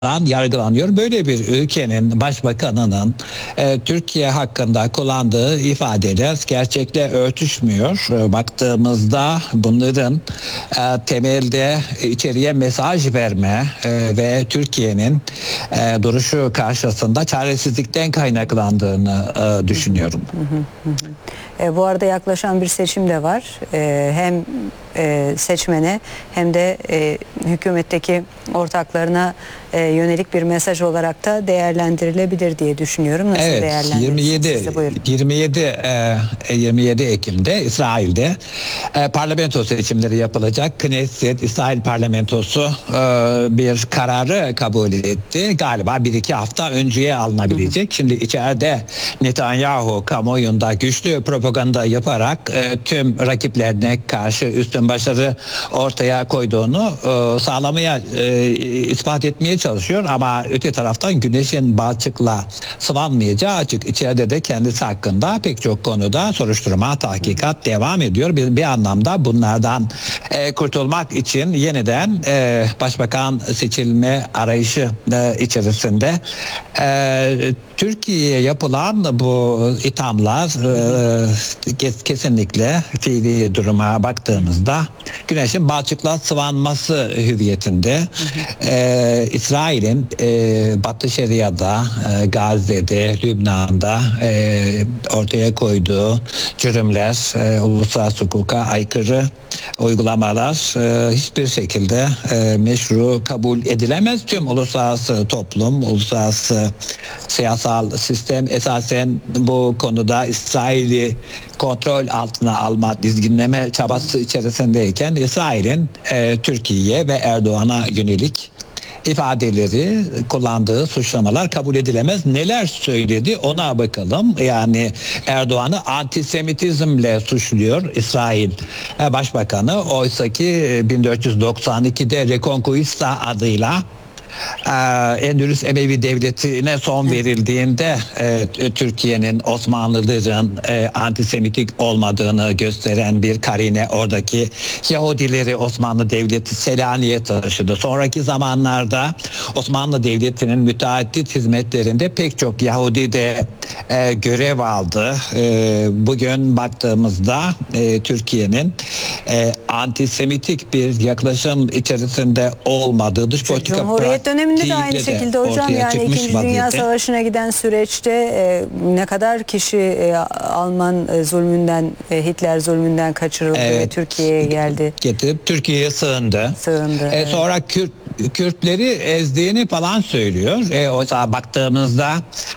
yargılanıyor. Böyle bir ülkenin başbakanının Türkiye hakkında kullandığı ifadeler gerçekle örtüşmüyor. Baktığımızda bunların temelde içeriye mesaj verme ve Türkiye'nin duruşu karşısında çaresizlikten kaynaklandığını düşünüyorum. Bu arada yaklaşan bir seçim de var. Hem seçmene hem de hükümetteki ortaklarına yönelik bir mesaj olarak da değerlendirilebilir diye düşünüyorum. Nasıl değerlendirirsiniz? 27 Ekim'de İsrail'de parlamento seçimleri yapılacak. Knesset, İsrail parlamentosu bir kararı kabul etti. Galiba 1-2 hafta önceye alınabilecek. Şimdi içeride Netanyahu kamuoyunda güçlü propaganda yaparak tüm rakiplerine karşı üstün başarı ortaya koyduğunu sağlamaya, ispat etmeye çalışıyor. Ama öte taraftan güneşin balçıkla sıvanmayacağı açık. İçeride de kendisi hakkında pek çok konuda soruşturma, tahkikat devam ediyor. Bir anlamda bunlardan kurtulmak için yeniden başbakan seçilme arayışı içerisinde. Türkiye'ye yapılan bu ithamlar kesinlikle fiili duruma baktığımızda güneşin balçıkla sıvanması hüviyetinde. İsrail'in Batı Şeria'da, Gazze'de, Lübnan'da ortaya koyduğu cürümler, uluslararası hukuka aykırı uygulamalar hiçbir şekilde meşru kabul edilemez. Tüm uluslararası toplum, uluslararası siyasal sistem esasen bu konuda İsrail'i kontrol altına alma, dizginleme çabası içerisindeyken İsrail'in Türkiye'ye ve Erdoğan'a yönelik ifadeleri, kullandığı suçlamalar kabul edilemez. Neler söyledi ona bakalım. Yani Erdoğan'ı antisemitizmle suçluyor İsrail Başbakanı. Oysaki 1492'de Reconquista adıyla Endülüs Emevi Devleti'ne son verildiğinde Türkiye'nin Osmanlıların antisemitik olmadığını gösteren bir karine oradaki Yahudileri Osmanlı Devleti Selanik'e taşıdı. Sonraki zamanlarda Osmanlı Devleti'nin müteaddit hizmetlerinde pek çok Yahudi de görev aldı. Bugün baktığımızda Türkiye'nin antisemitik bir yaklaşım içerisinde olmadığı dış politika Cumhuriyet döneminde de aynı şekilde hocam, yani 2. Dünya Savaşı'na giden süreçte ne kadar kişi Alman zulmünden, Hitler zulmünden kaçırıldı ve Türkiye'ye geldi. Getirip Türkiye'ye sığındı. Sonra Kürtleri ezdiğini falan söylüyor. Oysa baktığımızda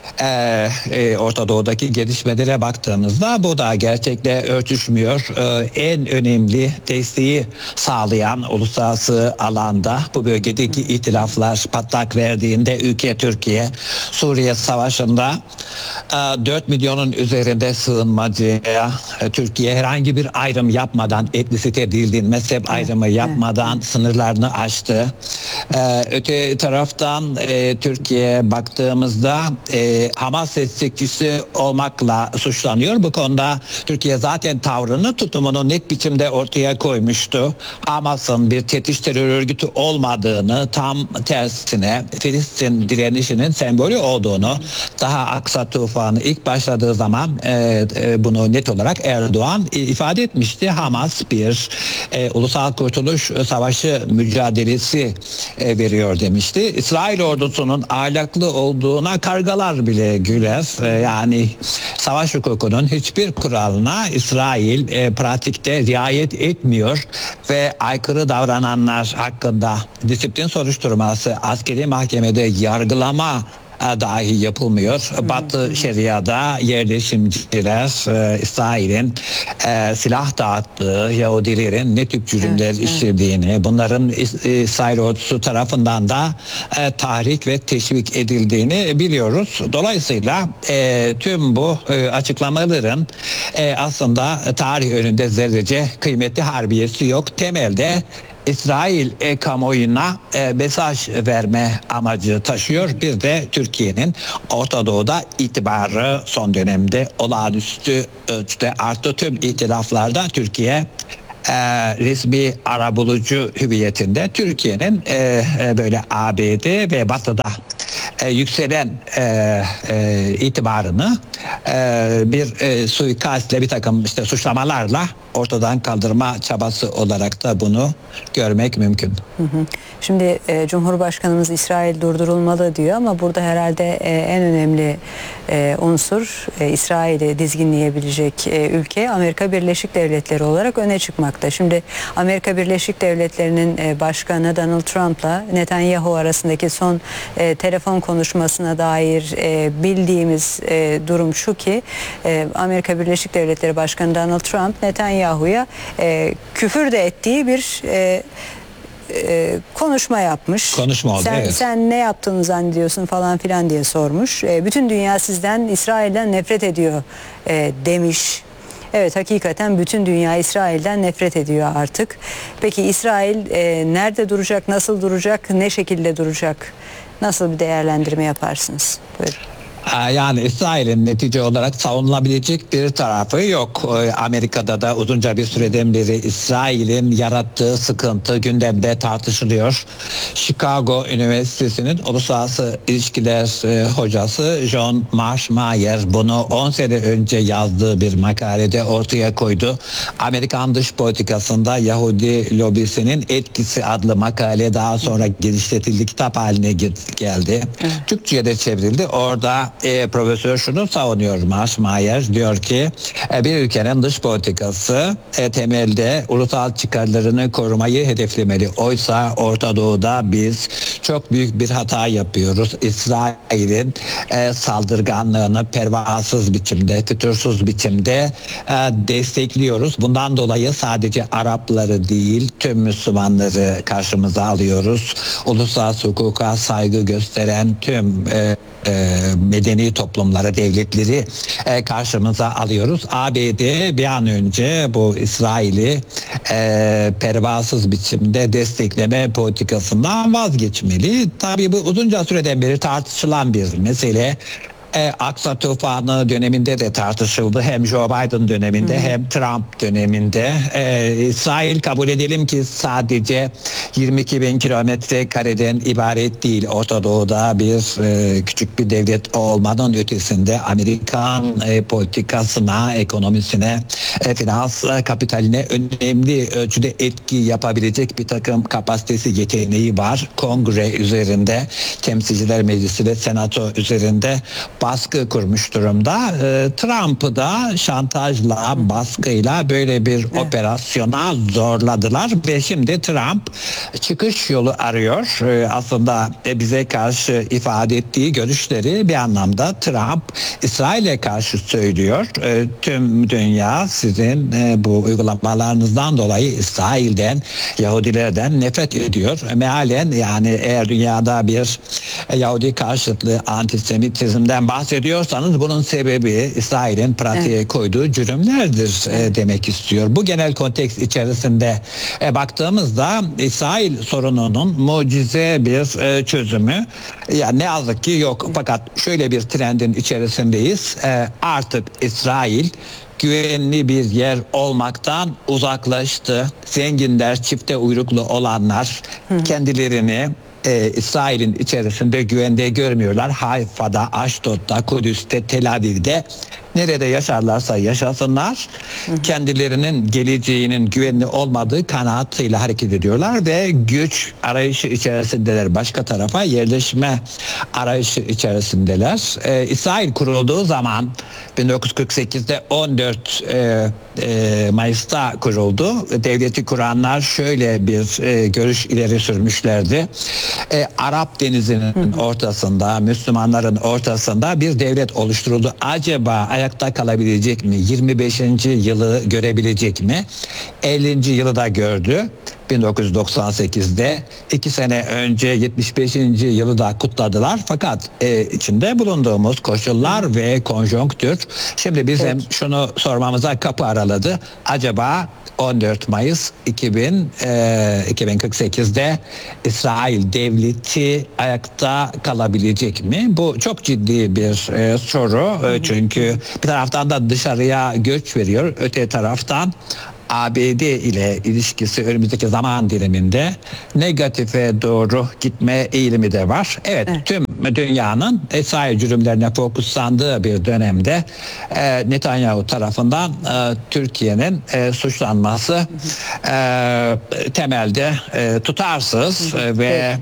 Orta Doğu'daki gelişmelere baktığımızda bu da gerçekle örtüşmüyor. En önemli desteği sağlayan uluslararası alanda bu bölgedeki itilaflar patlak verdiğinde ülke Türkiye, Suriye Savaşı'nda 4 milyonun üzerinde sığınmacıya Türkiye herhangi bir ayrım yapmadan, etnisite değil, mezhep ayrımı yapmadan sınırlarını aştı. Öte taraftan Türkiye baktığımızda Hamas destekçisi olmakla suçlanıyor. Bu konuda Türkiye zaten tavrını, tutumunu net biçimde ortaya koymuştu. Hamas'ın bir tetiş terör örgütü olmadığını, tam tersine Filistin direnişinin sembolü olduğunu, daha Aksa tufanı ilk başladığı zaman bunu net olarak Erdoğan ifade etmişti. Hamas bir ulusal kurtuluş savaşı mücadelesi veriyor demişti. İsrail ordusunun ahlaklı olduğuna kargalar bile güler. Yani savaş hukukunun hiçbir kuralına İsrail pratikte riayet etmiyor ve aykırı davrananlar hakkında disiplin soruşturması, askeri mahkemede yargılama dahi yapılmıyor. Batı Şeria'da yerleşimciler İsrail'in silah dağıttığı Yahudilerin ne tip cürümler işlediğini, bunların İsrail ordusu tarafından da tahrik ve teşvik edildiğini biliyoruz. Dolayısıyla tüm bu açıklamaların aslında tarih önünde zerrece kıymeti harbiyesi yok. Temelde İsrail kamuoyuna mesaj verme amacı taşıyor. Bir de Türkiye'nin Orta Doğu'da itibarı son dönemde olağanüstü ölçüde arttı. Tüm itilaflarda Türkiye resmi arabulucu hüviyetinde Türkiye'nin böyle ABD ve Batı'da yükselen itibarını bir suikastle, bir takım işte suçlamalarla ortadan kaldırma çabası olarak da bunu görmek mümkün. Şimdi Cumhurbaşkanımız İsrail durdurulmalı diyor ama burada herhalde en önemli unsur İsrail'i dizginleyebilecek ülke Amerika Birleşik Devletleri olarak öne çıkmakta. Şimdi Amerika Birleşik Devletleri'nin başkanı Donald Trump'la Netanyahu arasındaki son telefon konuşmasına dair bildiğimiz durum şu ki Amerika Birleşik Devletleri Başkanı Donald Trump Netanyahu'ya küfür de ettiği bir konuşma yapmış. Konuşma oldu, evet. Sen ne yaptığını zannediyorsun falan filan diye sormuş. Bütün dünya sizden, İsrail'den nefret ediyor demiş. Evet, hakikaten bütün dünya İsrail'den nefret ediyor artık. Peki İsrail nerede duracak, nasıl duracak, ne şekilde duracak? Nasıl bir değerlendirme yaparsınız? Buyurun. Yani İsrail'in netice olarak savunulabilecek bir tarafı yok. Amerika'da da uzunca bir süreden beri İsrail'in yarattığı sıkıntı gündemde tartışılıyor. Chicago Üniversitesi'nin uluslararası ilişkiler hocası John Marshmeyer bunu 10 sene önce yazdığı bir makalede ortaya koydu. Amerikan dış politikasında Yahudi lobisinin etkisi adlı makale daha sonra genişletildi, kitap haline geldi. Türkçe'ye de çevrildi. Orada profesör şunu savunuyor, Marshmeyer diyor ki bir ülkenin dış politikası temelde ulusal çıkarlarını korumayı hedeflemeli. Oysa Orta Doğu'da biz çok büyük bir hata yapıyoruz. İsrail'in saldırganlığını pervasız biçimde, fütursuz biçimde destekliyoruz. Bundan dolayı sadece Arapları değil tüm Müslümanları karşımıza alıyoruz. Uluslararası hukuka saygı gösteren tüm medeni toplumları, devletleri karşımıza alıyoruz. ABD bir an önce bu İsrail'i pervasız biçimde destekleme politikasından vazgeçmeli. Tabii bu uzunca süreden beri tartışılan bir mesele. Aksa tufanı döneminde de tartışıldı. Hem Joe Biden döneminde hem Trump döneminde. İsrail kabul edelim ki sadece 22 bin kilometre kareden ibaret değil. Orta Doğu'da bir küçük bir devlet olmanın ötesinde Amerikan politikasına, ekonomisine, finans kapitaline önemli ölçüde etki yapabilecek bir takım kapasitesi, yeteneği var. Kongre üzerinde, Temsilciler Meclisi ve Senato üzerinde baskı kurmuş durumda. Trump'ı da şantajla, baskıyla böyle bir operasyona zorladılar ve şimdi Trump çıkış yolu arıyor. Aslında bize karşı ifade ettiği görüşleri bir anlamda Trump İsrail'e karşı söylüyor. Tüm dünya sizin bu uygulamalarınızdan dolayı İsrail'den, Yahudilerden nefret ediyor. Mealen yani eğer dünyada bir Yahudi karşıtlığı antisemitizmden bahsediyorsanız bunun sebebi İsrail'in pratiğe koyduğu cürümlerdir demek istiyor. Bu genel kontekst içerisinde baktığımızda İsrail sorununun mucize bir çözümü yani ne yazık ki yok. Fakat şöyle bir trendin içerisindeyiz. Artık İsrail güvenli bir yer olmaktan uzaklaştı. Zenginler, çifte uyruklu olanlar kendilerini İsrail'in içerisinde güvende görmüyorlar. Hayfa'da, Aşdod'da, Kudüs'te, Tel Aviv'de nerede yaşarlarsa yaşasınlar kendilerinin geleceğinin güvenli olmadığı kanaatıyla hareket ediyorlar ve güç arayışı içerisindeler. Başka tarafa yerleşme arayışı içerisindeler. İsrail kurulduğu zaman 1948'de 14 Mayıs'ta kuruldu. Devleti kuranlar şöyle bir görüş ileri sürmüşlerdi. Arap Denizi'nin ortasında, Müslümanların ortasında bir devlet oluşturuldu. Acaba ayakta kalabilecek mi? 25. yılı görebilecek mi? 50. yılı da gördü. 1998'de 2 sene önce 75. yılı da kutladılar. Fakat içinde bulunduğumuz koşullar ve konjonktür şimdi bizim şunu sormamıza kapı araladı. Acaba 14 Mayıs 2048'de İsrail devleti ayakta kalabilecek mi? Bu çok ciddi bir soru. Çünkü bir taraftan da dışarıya göç veriyor. Öte taraftan ABD ile ilişkisi önümüzdeki zaman diliminde negatife doğru gitme eğilimi de var. Evet. Tüm dünyanın İsrail cürümlerine fokuslandığı bir dönemde Netanyahu tarafından Türkiye'nin suçlanması temelde tutarsız ve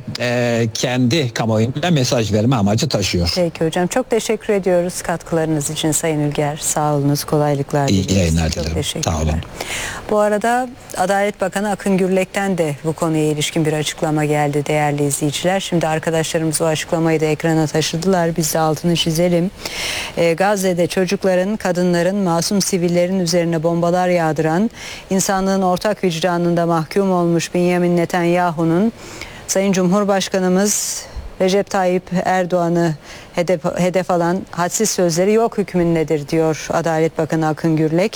kendi kamuoyuna mesaj verme amacı taşıyor. Peki hocam, çok teşekkür ediyoruz katkılarınız için Sayın Ülger. Sağ olunuz, kolaylıklar dileriz. İyi yayınlar çok dilerim. teşekkürler. Sağ olun. Bu arada Adalet Bakanı Akın Gürlek'ten de bu konuya ilişkin bir açıklama geldi değerli izleyiciler. Şimdi arkadaşlarımız o açıklamayı da ekrana taşıdılar. Biz de altını çizelim. Gazze'de çocukların, kadınların, masum sivillerin üzerine bombalar yağdıran, insanlığın ortak vicdanında mahkum olmuş Benjamin Netanyahu'nun Sayın Cumhurbaşkanımız Recep Tayyip Erdoğan'ı hedef alan hadsiz sözleri yok hükmündedir diyor Adalet Bakanı Akın Gürlek.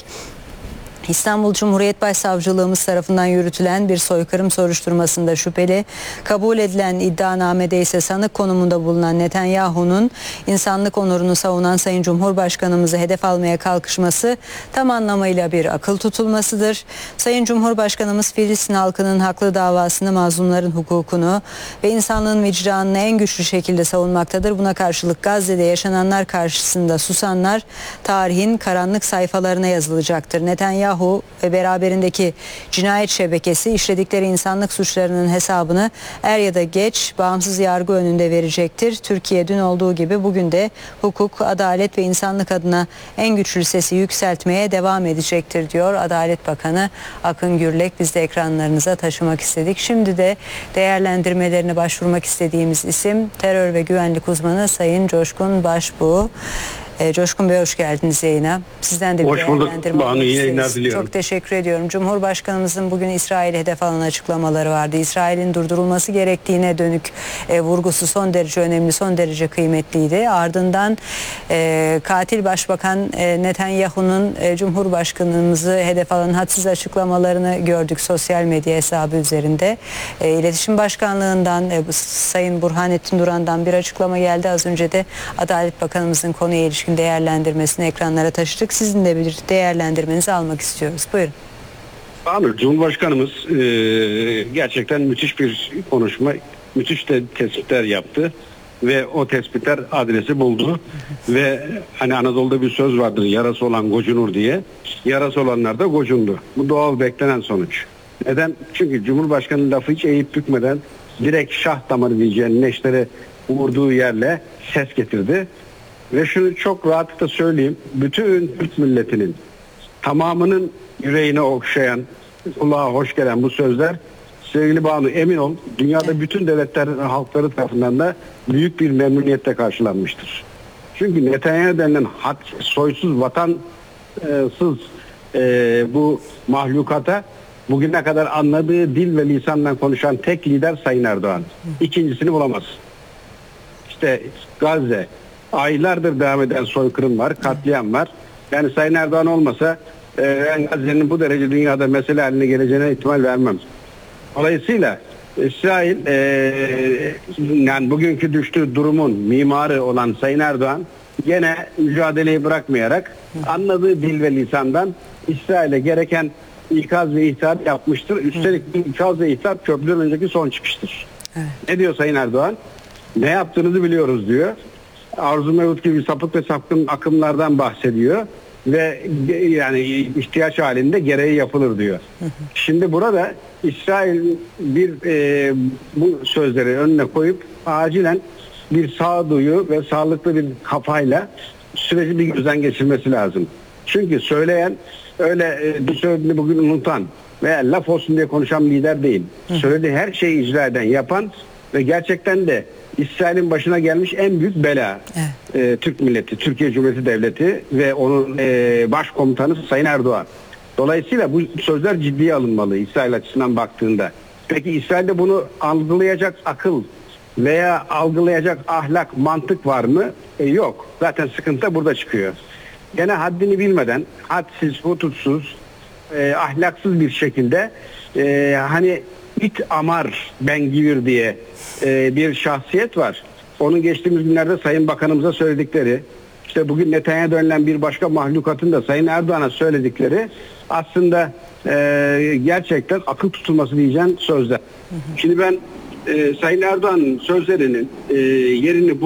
İstanbul Cumhuriyet Başsavcılığımız tarafından yürütülen bir soykırım soruşturmasında şüpheli, kabul edilen iddianamede ise sanık konumunda bulunan Netanyahu'nun insanlık onurunu savunan Sayın Cumhurbaşkanımızı hedef almaya kalkışması tam anlamıyla bir akıl tutulmasıdır. Sayın Cumhurbaşkanımız Filistin halkının haklı davasını, mazlumların hukukunu ve insanlığın vicdanını en güçlü şekilde savunmaktadır. Buna karşılık Gazze'de yaşananlar karşısında susanlar tarihin karanlık sayfalarına yazılacaktır. Netanyahu ve beraberindeki cinayet şebekesi işledikleri insanlık suçlarının hesabını er ya da geç bağımsız yargı önünde verecektir. Türkiye dün olduğu gibi bugün de hukuk, adalet ve insanlık adına en güçlü sesi yükseltmeye devam edecektir diyor Adalet Bakanı Akın Gürlek. Biz de ekranlarınıza taşımak istedik. Şimdi de değerlendirmelerine başvurmak istediğimiz isim terör ve güvenlik uzmanı Sayın Coşkun Başbuğ. Coşkun Bey, hoş geldiniz yayına. Sizden de bir değerlendirme almak isteriz. Çok teşekkür ediyorum. Cumhurbaşkanımızın bugün İsrail'e hedef alan açıklamaları vardı. İsrail'in durdurulması gerektiğine dönük vurgusu son derece önemli, son derece kıymetliydi. Ardından katil başbakan Netanyahu'nun Cumhurbaşkanımızı hedef alan hadsiz açıklamalarını gördük sosyal medya hesabı üzerinde. İletişim Başkanlığı'ndan Sayın Burhanettin Duran'dan bir açıklama geldi. Az önce de Adalet Bakanımızın konuya ilişkin değerlendirmesini ekranlara taşıdık. Sizin de bir değerlendirmenizi almak istiyoruz. Buyurun. Abi, Cumhurbaşkanımız gerçekten müthiş bir konuşma, müthiş de tespitler yaptı ve o tespitler adresi buldu. Ve hani Anadolu'da bir söz vardır, yarası olan gocunur diye. Yarası olanlar da gocundu. Bu doğal beklenen sonuç. Neden? Çünkü Cumhurbaşkanı lafı hiç eğip bükmeden direkt şah damarı diyeceğin neştere vurduğu yerle ses getirdi. Ve şunu çok rahatlıkla söyleyeyim. Bütün Türk milletinin tamamının yüreğine okşayan, kulağa hoş gelen bu sözler, sevgili Banu, emin ol, dünyada bütün devletler halkları tarafından da büyük bir memnuniyetle karşılanmıştır. Çünkü Netanyahu denilen soysuz, vatansız bu mahlukata bugüne kadar anladığı dil ve lisandan konuşan tek lider Sayın Erdoğan. İkincisini bulamaz. İşte Gazze, aylardır devam eden soykırım var, katliam var. Yani Sayın Erdoğan olmasa Gazze'nin bu derece dünyada mesele haline geleceğine ihtimal vermem. Dolayısıyla İsrail yani bugünkü düştüğü durumun mimarı olan Sayın Erdoğan gene mücadeleyi bırakmayarak anladığı dil ve lisandan İsrail'e gereken ikaz ve ihtar yapmıştır. Üstelik bu ikaz ve ihtar köprüden önceki son çıkıştır. Evet. Ne diyor Sayın Erdoğan? Ne yaptığınızı biliyoruz diyor. Arzu mevcut gibi sapık ve sapkın akımlardan bahsediyor ve yani ihtiyaç halinde gereği yapılır diyor. Şimdi burada İsrail bu sözleri önüne koyup acilen bir sağduyu ve sağlıklı bir kafayla süreci bir gözden geçirmesi lazım. Çünkü söyleyen öyle bir söylediğini bugün unutan veya laf olsun diye konuşan lider değil. Söylediği her şeyi icra eden, yapan ve gerçekten de İsrail'in başına gelmiş en büyük bela. Evet. Türk milleti, Türkiye Cumhuriyeti Devleti ve onun başkomutanı Sayın Erdoğan. Dolayısıyla bu sözler ciddiye alınmalı İsrail açısından baktığında. Peki İsrail'de bunu algılayacak akıl veya algılayacak ahlak, mantık var mı? Yok. Zaten sıkıntı burada çıkıyor. Gene haddini bilmeden, hadsiz, hudutsuz, ahlaksız bir şekilde hani İt Amar Bengivir diye bir şahsiyet var. Onun geçtiğimiz günlerde Sayın Bakanımıza söyledikleri, İşte bugün Netanyahu denilen bir başka mahlukatın da Sayın Erdoğan'a söyledikleri aslında gerçekten akıl tutulması diyeceğim sözler. Şimdi ben Sayın Erdoğan'ın sözlerinin yerini